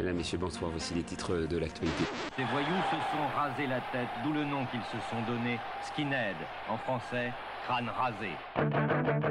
Mesdames, Messieurs, bonsoir. Voici les titres de l'actualité. Ces voyous se sont rasé la tête, d'où le nom qu'ils se sont donné, skinhead, en français, crâne rasé.